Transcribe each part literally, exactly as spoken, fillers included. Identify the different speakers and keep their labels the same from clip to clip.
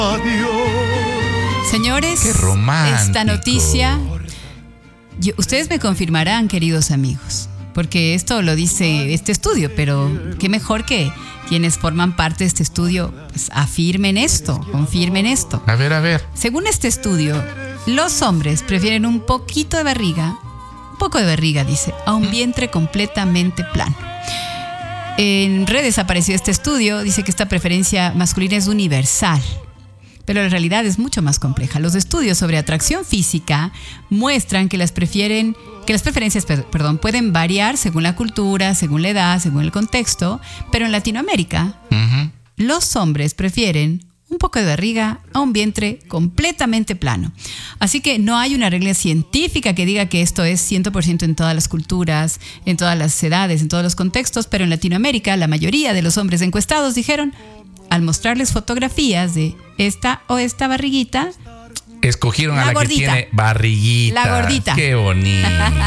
Speaker 1: Señores,
Speaker 2: qué romántico.
Speaker 1: Esta noticia, yo, ustedes me confirmarán, queridos amigos, porque esto lo dice este estudio, pero qué mejor que quienes forman parte de este estudio pues, afirmen esto, confirmen esto.
Speaker 2: A ver, a ver.
Speaker 1: Según este estudio, los hombres prefieren un poquito de barriga, un poco de barriga, dice, a un vientre completamente plano. En redes apareció este estudio, dice que esta preferencia masculina es universal, pero la realidad es mucho más compleja. Los estudios sobre atracción física muestran que las prefieren, que las preferencias, perdón, pueden variar según la cultura, según la edad, según el contexto, pero en Latinoamérica, uh-huh. los hombres prefieren un poco de barriga a un vientre completamente plano. Así que no hay una regla científica que diga que esto es cien por ciento en todas las culturas, en todas las edades, en todos los contextos, pero en Latinoamérica la mayoría de los hombres encuestados dijeron, al mostrarles fotografías de esta o esta barriguita,
Speaker 2: escogieron a la,
Speaker 1: la
Speaker 2: que tiene barriguita.
Speaker 1: La gordita.
Speaker 2: Qué bonito.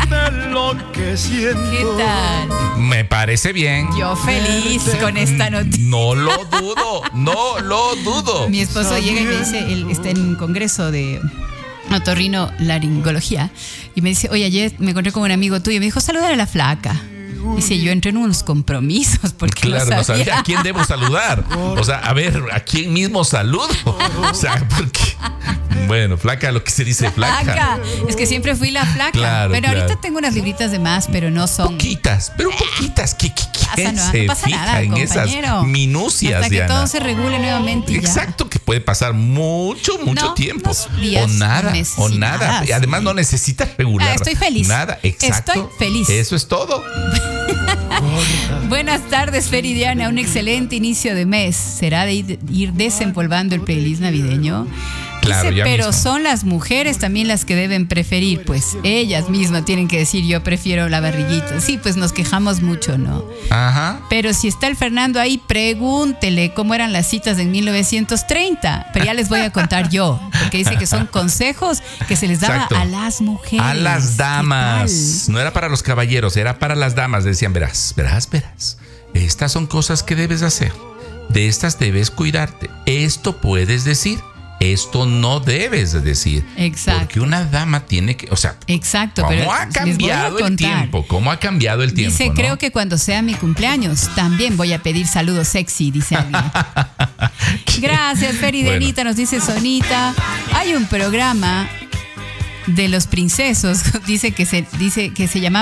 Speaker 1: ¿Qué tal?
Speaker 2: Me parece bien.
Speaker 1: Yo feliz con esta noticia.
Speaker 2: No lo dudo, no lo dudo.
Speaker 1: Mi esposo llega y me dice, él está en un congreso de otorrinolaringología y me dice, oye, ayer me encontré con un amigo tuyo y me dijo, saludar a la flaca. Dice, yo entré en unos compromisos porque
Speaker 2: claro,
Speaker 1: no sabía.
Speaker 2: no sabía a quién debo saludar. O sea, a ver, ¿a quién mismo saludo? O sea, porque... Bueno, flaca, lo que se dice flaca.
Speaker 1: Flaca. Es que siempre fui la flaca.
Speaker 2: Claro,
Speaker 1: pero
Speaker 2: claro.
Speaker 1: ahorita tengo unas libritas de más, pero no son...
Speaker 2: Poquitas, pero poquitas. ¿Qué, qué, qué
Speaker 1: no,
Speaker 2: se
Speaker 1: no pasa
Speaker 2: fija
Speaker 1: nada,
Speaker 2: en
Speaker 1: compañero.
Speaker 2: esas minucias,
Speaker 1: hasta que
Speaker 2: Diana?
Speaker 1: todo se regule nuevamente ya.
Speaker 2: Exacto, que puede pasar mucho, mucho
Speaker 1: no,
Speaker 2: tiempo.
Speaker 1: Días,
Speaker 2: o nada,
Speaker 1: meses,
Speaker 2: o nada.
Speaker 1: nada,
Speaker 2: Y además
Speaker 1: sí.
Speaker 2: no necesitas regular.
Speaker 1: Ah, estoy feliz.
Speaker 2: Nada, exacto.
Speaker 1: Estoy feliz.
Speaker 2: Eso es todo.
Speaker 1: Buenas tardes, Fer y Diana. Un excelente inicio de mes. ¿Será de ir, ir desempolvando el playlist navideño?
Speaker 2: Claro,
Speaker 1: Dice,
Speaker 2: ya
Speaker 1: pero
Speaker 2: mismo.
Speaker 1: son las mujeres también las que deben preferir, pues ellas mismas tienen que decir yo prefiero la barriguita. Sí, pues nos quejamos mucho, ¿no?
Speaker 2: Ajá.
Speaker 1: Pero si está el Fernando ahí, pregúntele cómo eran las citas en mil novecientos treinta. Pero ya les voy a contar yo, porque dice que son consejos que se les daba
Speaker 2: Exacto.
Speaker 1: a las mujeres.
Speaker 2: A las damas. No era para los caballeros, era para las damas. Decían, verás, verás, verás. Estas son cosas que debes hacer. De estas debes cuidarte. Esto puedes decir. Esto no debes de decir.
Speaker 1: Exacto.
Speaker 2: Porque una dama tiene que, o sea,
Speaker 1: Exacto,
Speaker 2: ¿cómo
Speaker 1: pero
Speaker 2: ha
Speaker 1: les voy a
Speaker 2: cambiado el
Speaker 1: contar.
Speaker 2: tiempo? ¿Cómo ha cambiado el tiempo?
Speaker 1: Dice,
Speaker 2: ¿no?
Speaker 1: creo que cuando sea mi cumpleaños también voy a pedir saludos sexy, dice alguien. Gracias, Fer y
Speaker 2: Bueno.
Speaker 1: Denita, nos dice Sonita. Hay un programa de los princesos, dice que se, dice que se llamaba